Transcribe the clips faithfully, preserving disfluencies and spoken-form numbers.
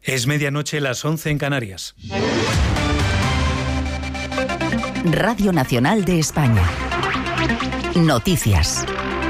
Es medianoche, las once en Canarias. Radio Nacional de España. Noticias.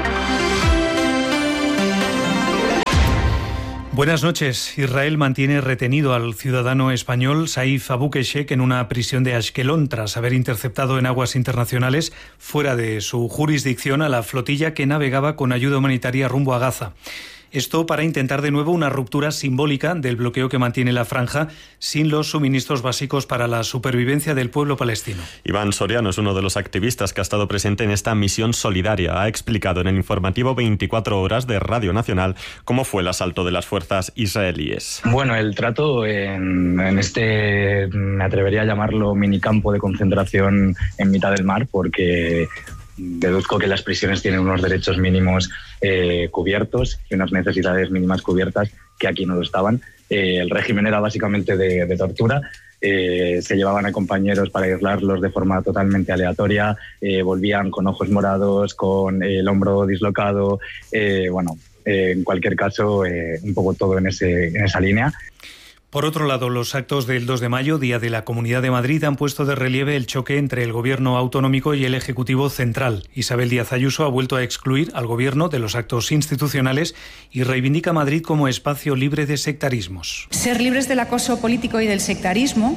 Buenas noches. Israel mantiene retenido al ciudadano español Saif Abou-Keshek en una prisión de Ashkelon tras haber interceptado en aguas internacionales fuera de su jurisdicción a la flotilla que navegaba con ayuda humanitaria rumbo a Gaza. Esto para intentar de nuevo una ruptura simbólica del bloqueo que mantiene la franja sin los suministros básicos para la supervivencia del pueblo palestino. Iván Soriano es uno de los activistas que ha estado presente en esta misión solidaria. Ha explicado en el informativo veinticuatro horas de Radio Nacional cómo fue el asalto de las fuerzas israelíes. Bueno, el trato en, en este, me atrevería a llamarlo minicampo de concentración en mitad del mar, porque deduzco que las prisiones tienen unos derechos mínimos eh, cubiertos y unas necesidades mínimas cubiertas que aquí no lo estaban. Eh, el régimen era básicamente de, de tortura. Eh, se llevaban a compañeros para aislarlos de forma totalmente aleatoria, eh, volvían con ojos morados, con eh, el hombro dislocado. Eh, bueno, eh, en cualquier caso, eh, un poco todo en, ese, en esa línea. Por otro lado, los actos del dos de mayo, Día de la Comunidad de Madrid, han puesto de relieve el choque entre el Gobierno autonómico y el Ejecutivo central. Isabel Díaz Ayuso ha vuelto a excluir al Gobierno de los actos institucionales y reivindica Madrid como espacio libre de sectarismos. Ser libres del acoso político y del sectarismo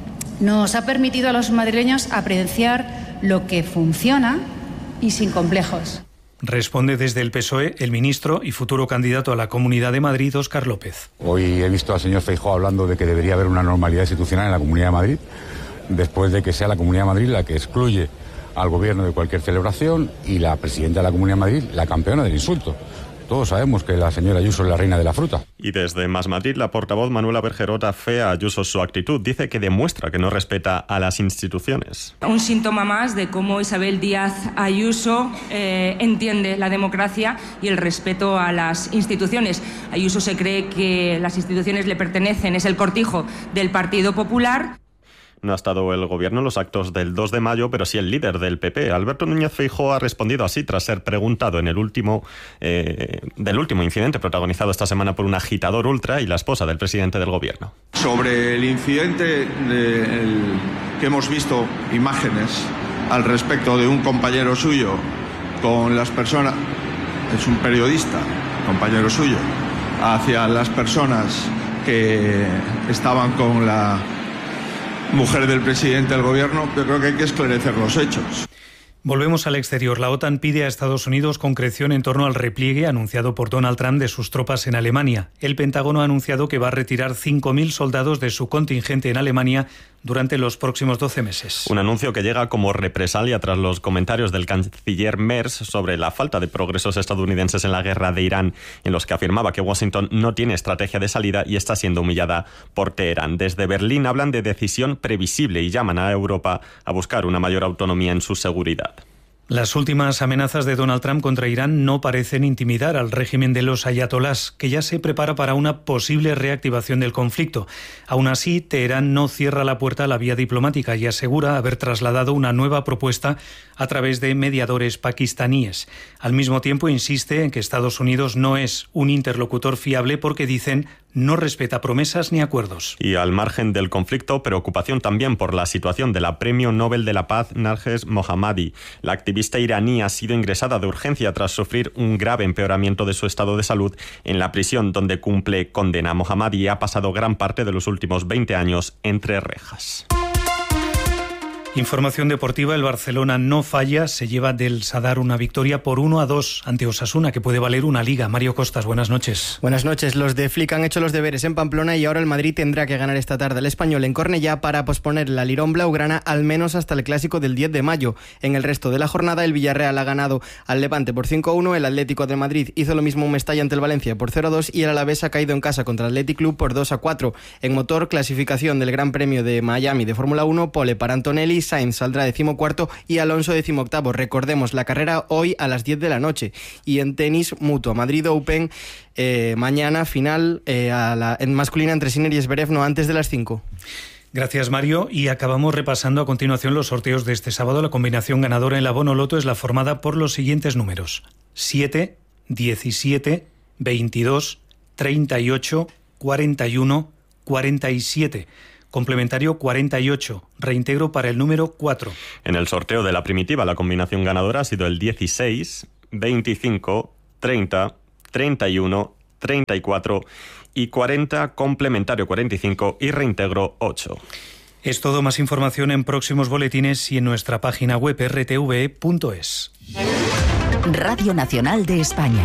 nos ha permitido a los madrileños apreciar lo que funciona y sin complejos. Responde desde el P S O E el ministro y futuro candidato a la Comunidad de Madrid, Óscar López. Hoy he visto al señor Feijóo hablando de que debería haber una normalidad institucional en la Comunidad de Madrid, después de que sea la Comunidad de Madrid la que excluye al gobierno de cualquier celebración y la presidenta de la Comunidad de Madrid la campeona del insulto. Todos sabemos que la señora Ayuso es la reina de la fruta. Y desde Más Madrid, la portavoz Manuela Bergerot afea a Ayuso su actitud. Dice que demuestra que no respeta a las instituciones. Un síntoma más de cómo Isabel Díaz Ayuso eh, entiende la democracia y el respeto a las instituciones. Ayuso se cree que las instituciones le pertenecen, es el cortijo del Partido Popular. No ha estado el gobierno en los actos del dos de mayo, pero sí el líder del P P. Alberto Núñez Feijóo ha respondido así tras ser preguntado en el último eh, del último incidente protagonizado esta semana por un agitador ultra y la esposa del presidente del gobierno. Sobre el incidente de el, que hemos visto imágenes al respecto de un compañero suyo con las personas, es un periodista, compañero suyo, hacia las personas que estaban con la mujer del presidente del gobierno, yo creo que hay que esclarecer los hechos. Volvemos al exterior. La OTAN pide a Estados Unidos concreción en torno al repliegue anunciado por Donald Trump de sus tropas en Alemania. El Pentágono ha anunciado que va a retirar cinco mil soldados de su contingente en Alemania durante los próximos doce meses. Un anuncio que llega como represalia tras los comentarios del canciller Merz sobre la falta de progresos estadounidenses en la guerra de Irán, en los que afirmaba que Washington no tiene estrategia de salida y está siendo humillada por Teherán. Desde Berlín hablan de decisión previsible y llaman a Europa a buscar una mayor autonomía en su seguridad. Las últimas amenazas de Donald Trump contra Irán no parecen intimidar al régimen de los ayatolás, que ya se prepara para una posible reactivación del conflicto. Aún así, Teherán no cierra la puerta a la vía diplomática y asegura haber trasladado una nueva propuesta a través de mediadores pakistaníes. Al mismo tiempo, insiste en que Estados Unidos no es un interlocutor fiable porque, dicen, no respeta promesas ni acuerdos. Y al margen del conflicto, preocupación también por la situación de la Premio Nobel de la Paz Narges Mohammadi. La activista iraní ha sido ingresada de urgencia tras sufrir un grave empeoramiento de su estado de salud en la prisión donde cumple condena. Mohammadi ha pasado gran parte de los últimos veinte años entre rejas. Información deportiva, el Barcelona no falla, se lleva del Sadar una victoria por uno a dos ante Osasuna, que puede valer una liga. Mario Costas, buenas noches. Buenas noches, los de Flick han hecho los deberes en Pamplona y ahora el Madrid tendrá que ganar esta tarde al Español en Cornellá para posponer la Lirón blaugrana al menos hasta el clásico del diez de mayo. En el resto de la jornada el Villarreal ha ganado al Levante por cinco a uno, el Atlético de Madrid hizo lo mismo en Mestalla ante el Valencia por cero a dos y el Alavés ha caído en casa contra el Athletic Club por dos a cuatro. En motor, clasificación del Gran Premio de Miami de Fórmula uno, pole para Antonelli, Sainz saldrá de decimocuarto y Alonso decimoctavo. Recordemos, la carrera hoy a las diez de la noche. Y en tenis, Mutua Madrid Open, eh, mañana final eh, a la, en masculina entre Sinner y Zverev, no antes de las cinco. Gracias, Mario. Y acabamos repasando a continuación los sorteos de este sábado. La combinación ganadora en la Bono Loto es la formada por los siguientes números: siete, diecisiete, veintidós, treinta y ocho, cuarenta y uno, cuarenta y siete. Complementario cuarenta y ocho, reintegro para el número cuatro. En el sorteo de la primitiva, la combinación ganadora ha sido el dieciséis, veinticinco, treinta, treinta y uno, treinta y cuatro y cuarenta, complementario cuarenta y cinco y reintegro ocho. Es todo, más información en próximos boletines y en nuestra página web erre te ve punto es. Radio Nacional de España.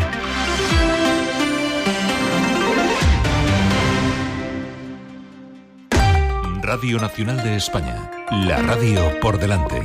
Radio Nacional de España, la radio por delante.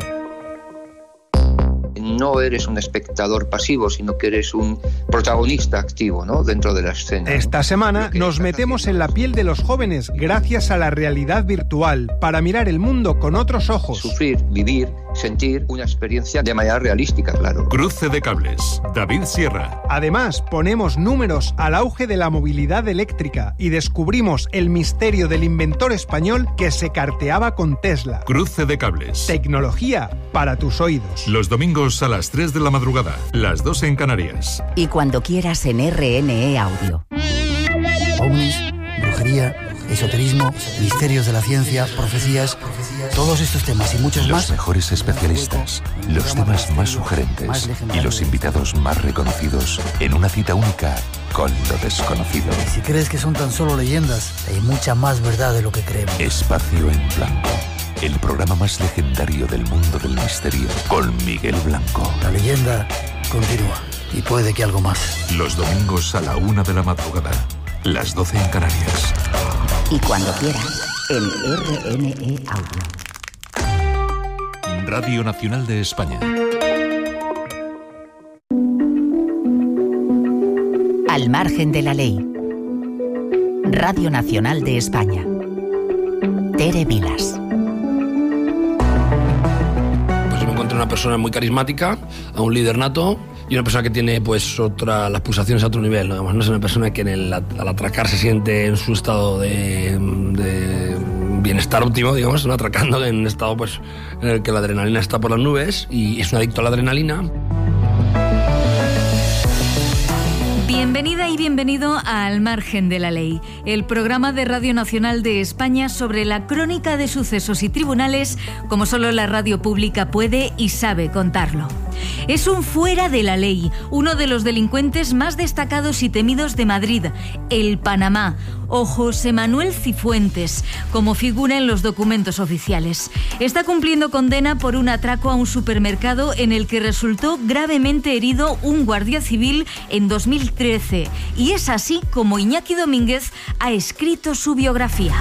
No eres un espectador pasivo, sino que eres un protagonista activo, ¿no?, dentro de la escena. Esta semana nos metemos en la piel de los jóvenes gracias a la realidad virtual, para mirar el mundo con otros ojos. Sufrir, vivir, sentir una experiencia de manera realística, claro. Cruce de cables, David Sierra. Además, ponemos números al auge de la movilidad eléctrica y descubrimos el misterio del inventor español que se carteaba con Tesla. Cruce de cables. Tecnología para tus oídos. Los domingos a las tres de la madrugada, las dos en Canarias. Y cuando quieras en erre ene e Audio. Ovnis, brujería, esoterismo, misterios de la ciencia, profecías, todos estos temas y muchos los más. Los mejores especialistas, los temas más sugerentes más y los invitados más reconocidos en una cita única con lo desconocido. Si crees que son tan solo leyendas, hay mucha más verdad de lo que creemos. Espacio en Blanco, el programa más legendario del mundo del misterio, con Miguel Blanco. La leyenda continúa y puede que algo más. Los domingos a la una de la madrugada, las doce en Canarias. Y cuando quieras, en erre ene e Audio. Radio Nacional de España. Al margen de la ley. Radio Nacional de España. Tere Vilas. Pues me encontré una persona muy carismática, a un líder nato y una persona que tiene pues otra, las pulsaciones a otro nivel, ¿no? Además, no es una persona que en el, al atracar se siente en su estado de, de bienestar óptimo, digamos, ¿no? Atracando en un estado pues en el que la adrenalina está por las nubes y es un adicto a la adrenalina. Bienvenida y bienvenido a Al margen de la ley, el programa de Radio Nacional de España sobre la crónica de sucesos y tribunales como solo la radio pública puede y sabe contarlo. Es un fuera de la ley, uno de los delincuentes más destacados y temidos de Madrid, el Panamá, o José Manuel Cifuentes, como figura en los documentos oficiales. Está cumpliendo condena por un atraco a un supermercado en el que resultó gravemente herido un guardia civil en dos mil trece. Y es así como Iñaki Domínguez ha escrito su biografía.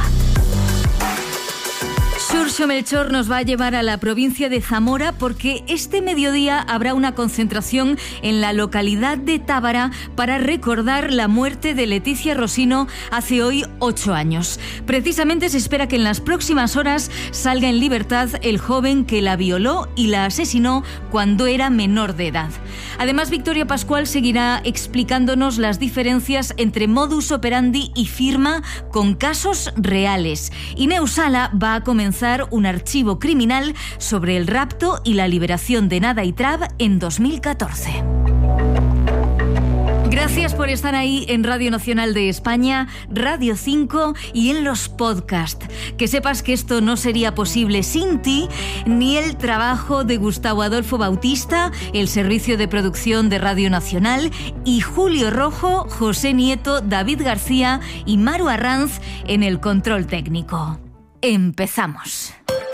Xurxo Melchor nos va a llevar a la provincia de Zamora porque este mediodía habrá una concentración en la localidad de Tábara para recordar la muerte de Leticia Rosino hace hoy ocho años. Precisamente se espera que en las próximas horas salga en libertad el joven que la violó y la asesinó cuando era menor de edad. Además, Victoria Pascual seguirá explicándonos las diferencias entre modus operandi y firma con casos reales. Y Neusala va a comenzar un archivo criminal sobre el rapto y la liberación de Nada y Trab en dos mil catorce. Gracias por estar ahí en Radio Nacional de España, Radio cinco y en los podcasts. Que sepas que esto no sería posible sin ti, ni el trabajo de Gustavo Adolfo Bautista, el servicio de producción de Radio Nacional, y Julio Rojo, José Nieto, David García y Maru Arranz en el control técnico. Empezamos.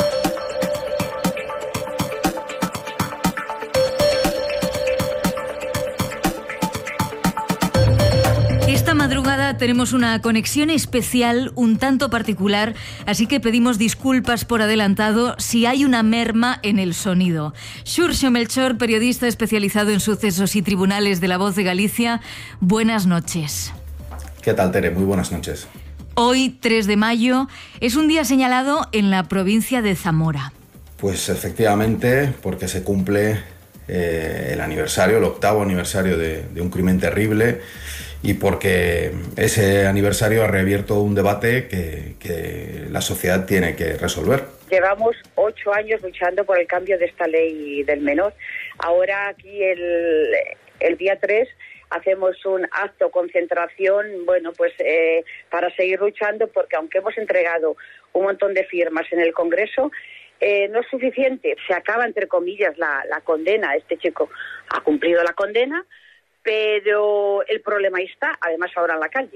Esta madrugada tenemos una conexión especial un tanto particular, así que pedimos disculpas por adelantado si hay una merma en el sonido. Xurxo Melchor, periodista especializado en sucesos y tribunales de La Voz de Galicia, buenas noches. ¿Qué tal, Tere? Muy buenas noches. Hoy, tres de mayo, es un día señalado en la provincia de Zamora. Pues efectivamente, porque se cumple eh, el aniversario, el octavo aniversario de, de un crimen terrible, y porque ese aniversario ha reabierto un debate que, que la sociedad tiene que resolver. Llevamos ocho años luchando por el cambio de esta ley del menor. Ahora aquí el, el día tres hacemos un acto, concentración, bueno, pues eh, para seguir luchando, porque aunque hemos entregado un montón de firmas en el Congreso, eh, no es suficiente. Se acaba, entre comillas, la, la condena. Este chico ha cumplido la condena, pero el problema ahí está, además ahora en la calle.